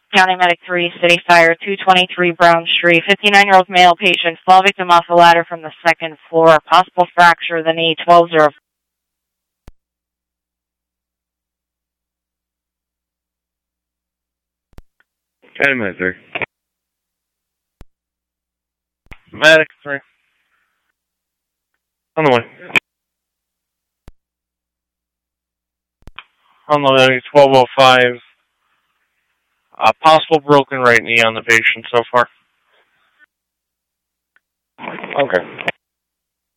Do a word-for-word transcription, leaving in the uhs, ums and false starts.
County Medic three, City Fire, two twenty-three Brown Street. fifty-nine-year-old male patient, fall victim off the ladder from the second floor. Possible fracture of the knee, twelve oh. County Medic three. Medic three. On the way. On the way, twelve oh five. Uh, possible broken right knee on the patient so far. Okay.